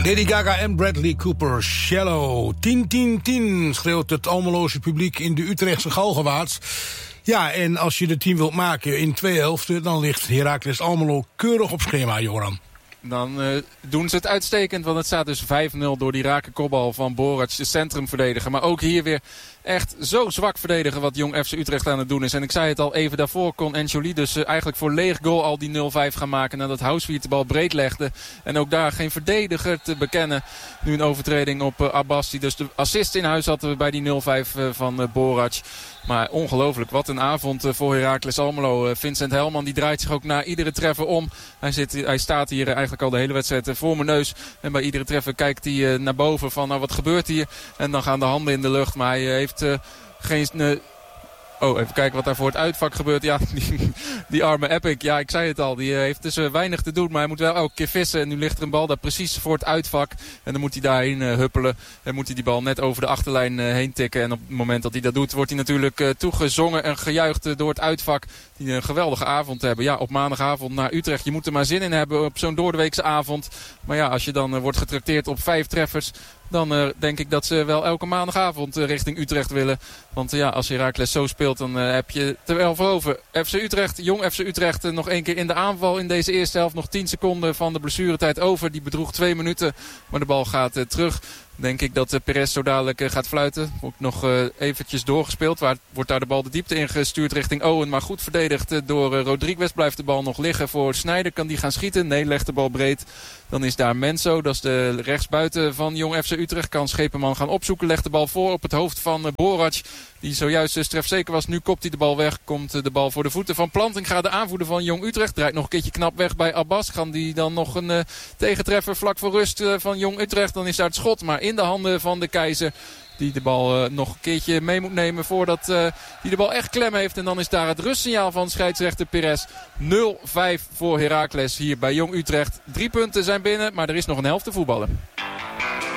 Lady Gaga en Bradley Cooper, Shallow. 10-10-10 schreeuwt het Almeloze publiek in de Utrechtse Galgenwaard. Ja, en als je de team wilt maken in 2 helften, dan ligt Heracles Almelo keurig op schema, Joran. Dan doen ze het uitstekend, want het staat dus 5-0 door die rake kopbal van Borac, de centrumverdediger. Maar ook hier weer echt zo zwak verdedigen wat Jong FC Utrecht aan het doen is. En ik zei het al, even daarvoor kon Enjoli dus eigenlijk voor leeg goal al die 0-5 gaan maken nadat Houswier de bal breed legde. En ook daar geen verdediger te bekennen. Nu een overtreding op Abbas, die dus de assist in huis had bij die 0-5 van Borac. Maar ongelooflijk, wat een avond voor Heracles Almelo. Vincent Helman die draait zich ook na iedere treffer om. Hij staat hier eigenlijk al de hele wedstrijd voor mijn neus. En bij iedere treffer kijkt hij naar boven van nou, wat gebeurt hier. En dan gaan de handen in de lucht. Maar hij heeft geen... even kijken wat daar voor het uitvak gebeurt. Ja, die arme Epic. Ja, ik zei het al. Die heeft dus weinig te doen. Maar hij moet wel elke keer vissen. En nu ligt er een bal daar precies voor het uitvak. En dan moet hij daarheen huppelen. En moet hij die bal net over de achterlijn heen tikken. En op het moment dat hij dat doet, wordt hij natuurlijk toegezongen en gejuicht door het uitvak. Die een geweldige avond hebben. Ja, op maandagavond naar Utrecht. Je moet er maar zin in hebben op zo'n doordeweekse avond. Maar ja, als je dan wordt getrakteerd op 5 treffers... dan denk ik dat ze wel elke maandagavond richting Utrecht willen. Want ja, als Heracles zo speelt, dan heb je het er wel voor over. FC Utrecht, Jong FC Utrecht, nog 1 keer in de aanval in deze eerste helft. Nog 10 seconden van de blessuretijd over. Die bedroeg 2 minuten, maar de bal gaat terug. Denk ik dat Perez zo dadelijk gaat fluiten. Wordt nog eventjes doorgespeeld. Wordt daar de bal de diepte in gestuurd richting Owen. Maar goed verdedigd door Rodriguez. Blijft de bal nog liggen voor Sneijder. Kan die gaan schieten? Nee, legt de bal breed. Dan is daar Menso. Dat is de rechtsbuiten van Jong FC Utrecht. Kan Schepenman gaan opzoeken. Legt de bal voor op het hoofd van Borac. Die zojuist dus trefzeker was. Nu kopt hij de bal weg. Komt de bal voor de voeten van Plantinga. De aanvoerder van Jong Utrecht. Draait nog een keertje knap weg bij Abbas. Kan die dan nog een tegentreffer vlak voor rust van Jong Utrecht. Dan is daar het schot. Maar in de handen van de Keizer. Die de bal nog een keertje mee moet nemen voordat hij de bal echt klem heeft. En dan is daar het rustsignaal van scheidsrechter Perez. 0-5 voor Heracles hier bij Jong Utrecht. 3 punten zijn binnen, maar er is nog een helft te voetballen.